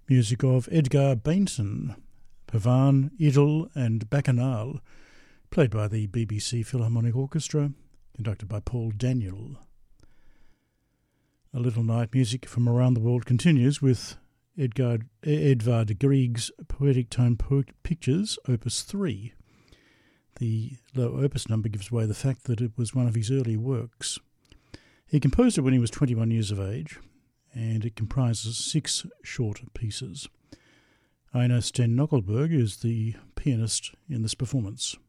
Music of Edgar Bainton, Pavan, Idle and Bacchanal, played by the BBC Philharmonic Orchestra, conducted by Paul Daniel. A Little Night music from around the world continues with Edvard Grieg's Poetic Tone Pictures, Opus 3. The low opus number gives away the fact that it was one of his early works. He composed it when he was 21 years of age, and it comprises 6 short pieces. Einar Sten Nockelberg is the pianist in this performance.